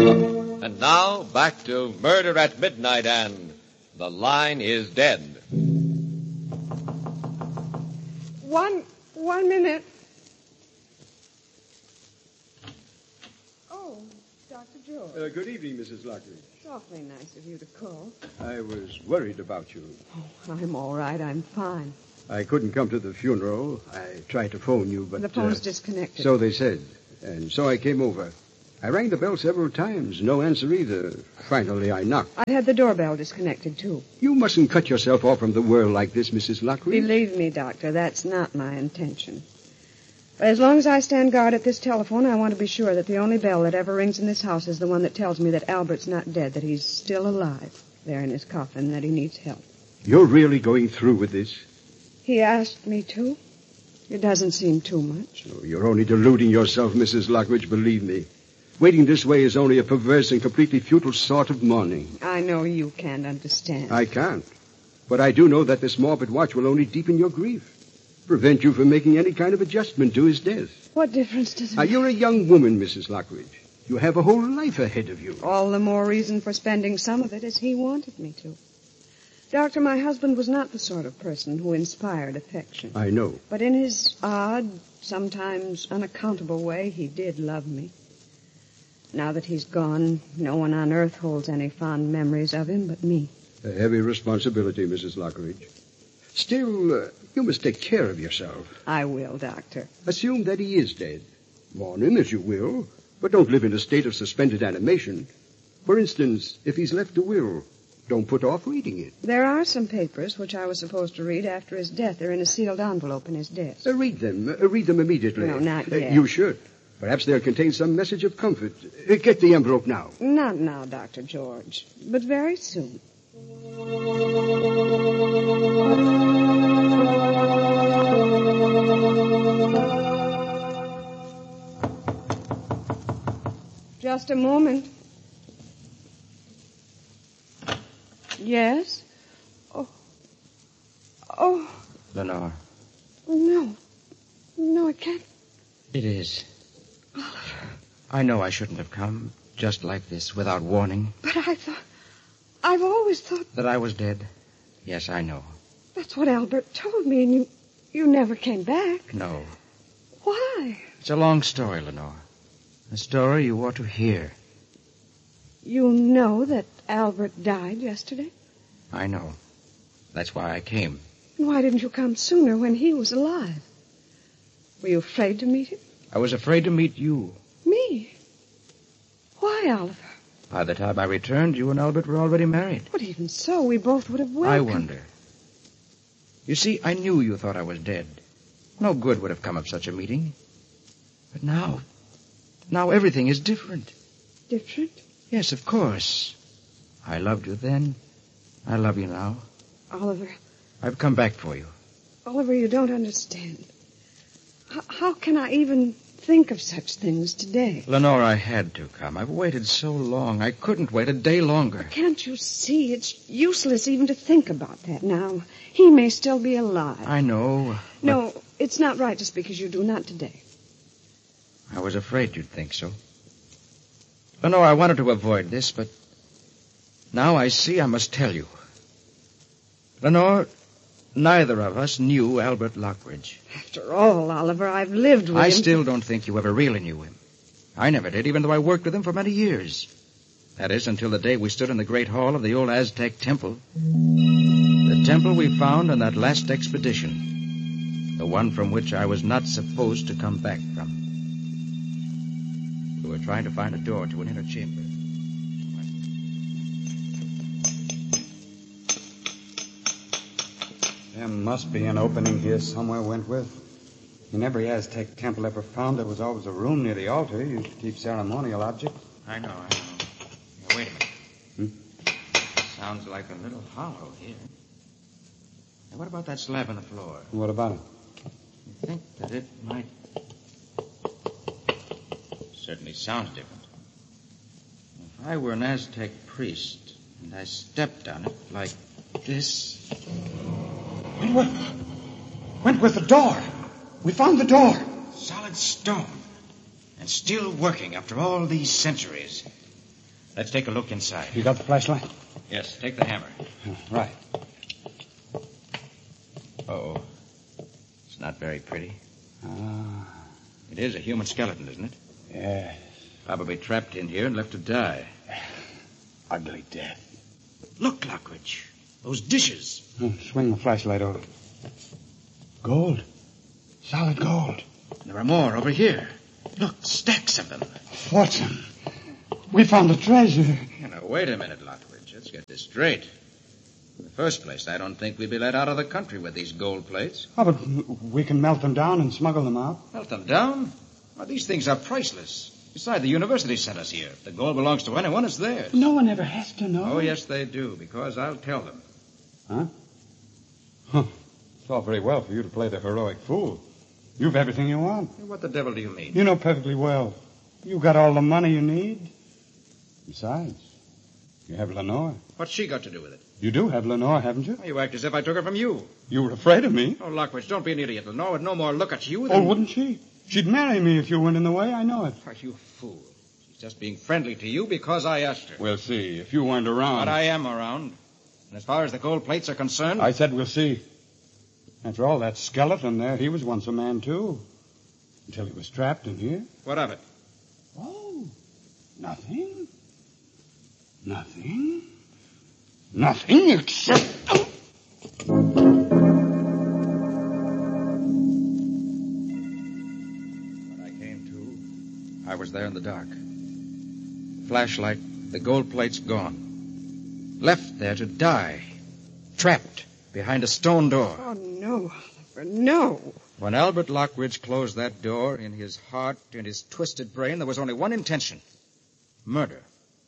And now, back to Murder at Midnight and The Line is Dead. One minute. Oh, Dr. George. Good evening, Mrs. Lockridge. It's awfully nice of you to call. I was worried about you. Oh, I'm all right. I'm fine. I couldn't come to the funeral. I tried to phone you, but... The phone's disconnected. So they said. And so I came over. I rang the bell several times. No answer either. Finally, I knocked. I had the doorbell disconnected, too. You mustn't cut yourself off from the world like this, Mrs. Lockridge. Believe me, Doctor, that's not my intention. But as long as I stand guard at this telephone, I want to be sure that the only bell that ever rings in this house is the one that tells me that Albert's not dead, that he's still alive there in his coffin, that he needs help. You're really going through with this? He asked me to. It doesn't seem too much. Oh, you're only deluding yourself, Mrs. Lockridge, believe me. Waiting this way is only a perverse and completely futile sort of mourning. I know you can't understand. I can't. But I do know that this morbid watch will only deepen your grief. Prevent you from making any kind of adjustment to his death. What difference does it make? You're a young woman, Mrs. Lockridge. You have a whole life ahead of you. All the more reason for spending some of it as he wanted me to. Doctor, my husband was not the sort of person who inspired affection. I know. But in his odd, sometimes unaccountable way, he did love me. Now that he's gone, no one on earth holds any fond memories of him but me. A heavy responsibility, Mrs. Lockridge. Still, you must take care of yourself. I will, Doctor. Assume that he is dead. Mourn him as you will, but don't live in a state of suspended animation. For instance, if he's left a will, don't put off reading it. There are some papers which I was supposed to read after his death. They're in a sealed envelope in his desk. Read them. Read them immediately. No, not yet. You should. Perhaps they'll contain some message of comfort. Get the envelope now. Not now, Dr. George, but very soon. Just a moment. Yes? Oh. Lenore. No. No, it can't. It is. Oliver. I know I shouldn't have come, just like this, without warning. But I've always thought... That I was dead? Yes, I know. That's what Albert told me, and you never came back. No. Why? It's a long story, Lenore. A story you ought to hear. You know that Albert died yesterday? I know. That's why I came. Why didn't you come sooner when he was alive? Were you afraid to meet him? I was afraid to meet you. Me? Why, Oliver? By the time I returned, you and Albert were already married. But even so, we both would have welcomed... I wonder. You see, I knew you thought I was dead. No good would have come of such a meeting. But now everything is different. Different? Yes, of course. I loved you then. I love you now. Oliver. I've come back for you. Oliver, you don't understand. How can I even think of such things today? Lenore, I had to come. I've waited so long. I couldn't wait a day longer. But can't you see? It's useless even to think about that now. He may still be alive. I know. No, it's not right just because you do. Not today. I was afraid you'd think so. Lenore, I wanted to avoid this, but now I see I must tell you. Lenore, neither of us knew Albert Lockridge. After all, Oliver, I've lived with him. I still don't think you ever really knew him. I never did, even though I worked with him for many years. That is, until the day we stood in the great hall of the old Aztec temple. The temple we found on that last expedition. The one from which I was not supposed to come back from. We were trying to find a door to an inner chamber. There must be an opening here somewhere, Wentworth. In every Aztec temple ever found, there was always a room near the altar used to keep ceremonial objects. I know. Now, wait a minute. Sounds like a little hollow here. Now, what about that slab on the floor? What about it? You think that it might... Certainly sounds different. If I were an Aztec priest and I stepped on it like this... Wentworth, the door! We found the door! Solid stone. And still working after all these centuries. Let's take a look inside. You got the flashlight? Yes, take the hammer. Right. Uh-oh. It's not very pretty. Ah, It is a human skeleton, isn't it? yeah. Probably trapped in here and left to die. Ugly death. Look, Lockridge. Those dishes. Swing the flashlight over. Gold. Solid gold. There are more over here. Look, stacks of them. Fortune. We found a treasure. Now, wait a minute, Lockridge. Let's get this straight. In the first place, I don't think we'd be let out of the country with these gold plates. Oh, but we can melt them down and smuggle them out. Melt them down? Why, these things are priceless. Besides, the university sent us here. If the gold belongs to anyone, it's theirs. No one ever has to know. Oh, yes, they do, because I'll tell them. Huh? It's all very well for you to play the heroic fool. You've everything you want. What the devil do you mean? You know perfectly well. You've got all the money you need. Besides, you have Lenore. What's she got to do with it? You do have Lenore, haven't you? You act as if I took her from you. You were afraid of me. Oh, Lockridge, don't be an idiot. Lenore would no more look at you than... Oh, wouldn't she? She'd marry me if you went in the way. I know it. Are you fool? She's just being friendly to you because I asked her. We'll see. If you weren't around. But I am around. And as far as the gold plates are concerned... I said we'll see. After all, that skeleton there, he was once a man, too. Until he was trapped in here. What of it? Oh, nothing. Nothing. Nothing except... Oh. When I came to, I was there in the dark. Flashlight, the gold plate's gone. Left there to die. Trapped behind a stone door. Oh, no, Oliver, no. When Albert Lockridge closed that door, in his heart and his twisted brain, there was only one intention. Murder.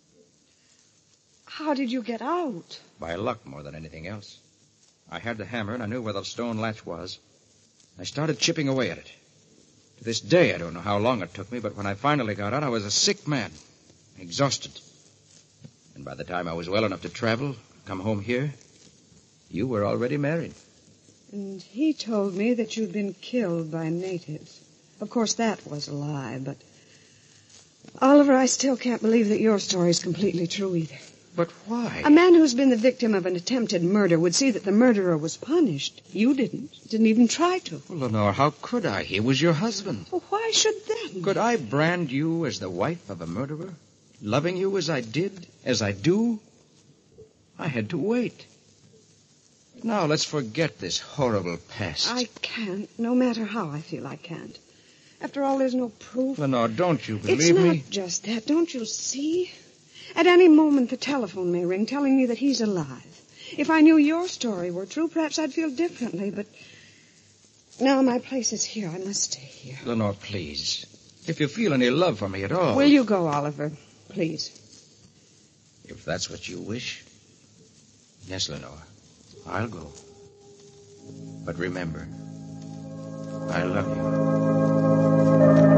How did you get out? By luck more than anything else. I had the hammer and I knew where the stone latch was. I started chipping away at it. To this day, I don't know how long it took me, but when I finally got out, I was a sick man, exhausted. And by the time I was well enough to travel, come home here, you were already married. And he told me that you'd been killed by natives. Of course, that was a lie, but... Oliver, I still can't believe that your story's completely true either. But why? A man who's been the victim of an attempted murder would see that the murderer was punished. You didn't. Didn't even try to. Well, Lenore, how could I? He was your husband. Well, why should that? Could I brand you as the wife of a murderer? Loving you as I did, as I do? I had to wait. Now, let's forget this horrible past. I can't, no matter how I feel I can't. After all, there's no proof. Lenore, don't you believe It's me? not just that. Don't you see? At any moment, the telephone may ring telling me that he's alive. If I knew your story were true, perhaps I'd feel differently, but now my place is here. I must stay here. Lenore, please. If you feel any love for me at all... Will you go, Oliver? Please. If that's what you wish. Yes, Lenore. I'll go. But remember, I love you.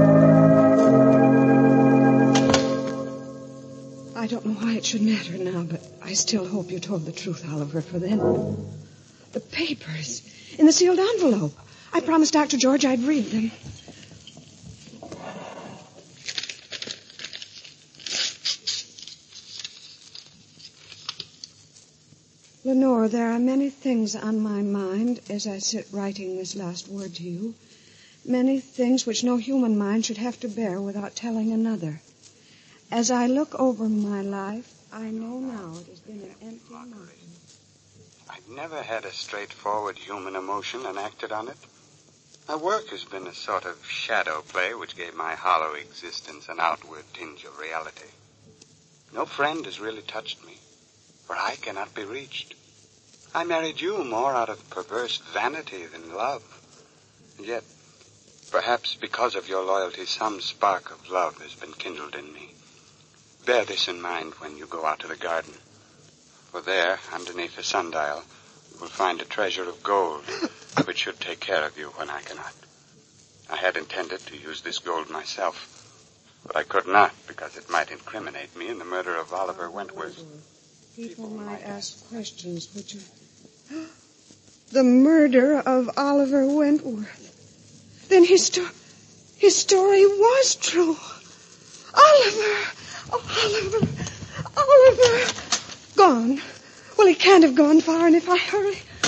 I don't know why it should matter now, but I still hope you told the truth, Oliver, for then... The papers in the sealed envelope. I promised Dr. George I'd read them. Lenore, there are many things on my mind as I sit writing this last word to you. Many things which no human mind should have to bear without telling another. As I look over my life, I know now it has been an empty mountain. I've never had a straightforward human emotion and acted on it. My work has been a sort of shadow play which gave my hollow existence an outward tinge of reality. No friend has really touched me, for I cannot be reached. I married you more out of perverse vanity than love. And yet, perhaps because of your loyalty, some spark of love has been kindled in me. Bear this in mind when you go out to the garden. For there, underneath the sundial, you will find a treasure of gold, which should take care of you when I cannot. I had intended to use this gold myself, but I could not because it might incriminate me in the murder of Oliver Wentworth. People might ask questions, would you? The murder of Oliver Wentworth. Then his story was true. Oliver! Oh, Oliver! gone. Well, he can't have gone far, and if I hurry...